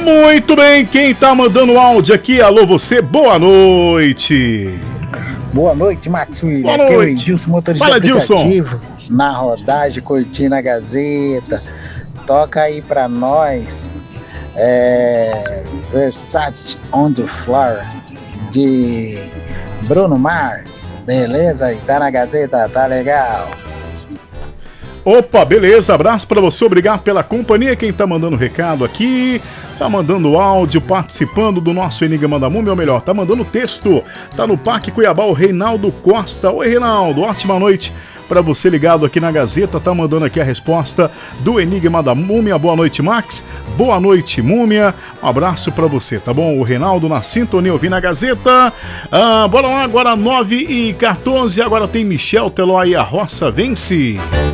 Muito bem, quem tá mandando áudio aqui, alô você, boa noite. Boa noite, Max William. Boa noite. Aqui é o noite. Edilson, motorista Fala, aplicativo, na rodagem, curtindo a Gazeta. Toca aí pra nós, Versace on the Floor, de Bruno Mars. Beleza? E tá na Gazeta, tá legal. Opa, beleza, abraço pra você, obrigado pela companhia. Quem tá mandando recado aqui, tá mandando áudio, participando do nosso Enigma da Múmia, ou melhor, tá mandando texto. Tá no Parque Cuiabá, o Reinaldo Costa. Oi, Reinaldo, ótima noite pra você ligado aqui na Gazeta. Tá mandando aqui a resposta do Enigma da Múmia. Boa noite, Max. Boa noite, Múmia. Um abraço pra você, tá bom? O Reinaldo na sintonia, ouvindo a Gazeta. Bora lá, agora 9h14. Agora tem Michel Teló e a Roça Vence.